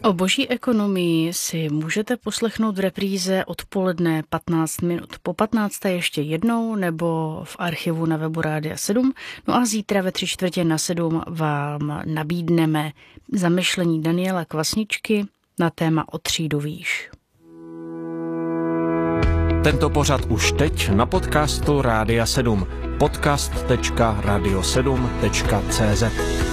O boží ekonomii si můžete poslechnout v repríze odpoledne 15 minut po 15. ještě jednou nebo v archivu na webu Rádia 7. No a zítra ve 6:45 vám nabídneme zamyšlení Daniela Kvasničky na téma O třídu výš. Tento pořad už teď na podcastu Rádia 7. podcast.radio7.cz